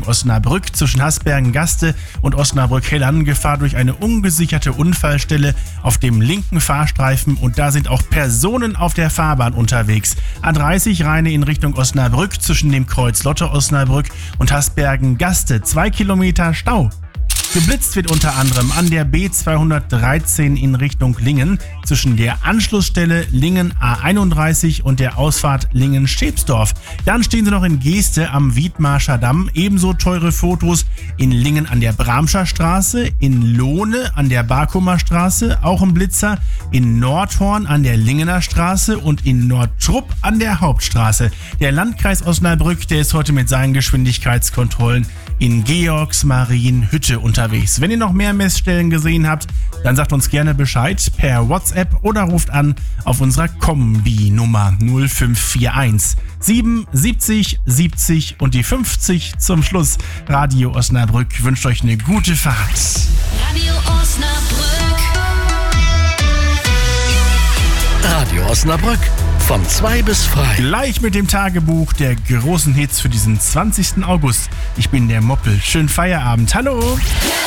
Osnabrück zwischen Hasbergen-Gaste und Osnabrück-Hellern Gefahr durch eine ungesicherte Unfallstelle auf dem linken Fahrstreifen und da sind auch Personen auf der Fahrbahn unterwegs. A30 Rheine in Richtung Osnabrück zwischen dem Kreuz Lotte-Osnabrück und Hasbergen-Gaste. 2 Kilometer Stau. Geblitzt wird unter anderem an der B213 in Richtung Lingen zwischen der Anschlussstelle Lingen A31 und der Ausfahrt Lingen-Schepsdorf. Dann stehen sie noch in Geeste am Wiedmarscher Damm. Ebenso teure Fotos in Lingen an der Bramscher Straße, in Lohne an der Barkumer Straße, auch im Blitzer, in Nordhorn an der Lingener Straße und in Nordtrupp an der Hauptstraße. Der Landkreis Osnabrück, der ist heute mit seinen Geschwindigkeitskontrollen in Georgsmarienhütte unterwegs. Wenn ihr noch mehr Messstellen gesehen habt, dann sagt uns gerne Bescheid per WhatsApp oder ruft an auf unserer Kombi-Nummer 0541 77 70 und die 50 zum Schluss. Radio Osnabrück wünscht euch eine gute Fahrt. Radio Osnabrück. Radio Osnabrück. Von 2 bis frei. Gleich mit dem Tagebuch der großen Hits für diesen 20. August. Ich bin der Moppel. Schönen Feierabend. Hallo.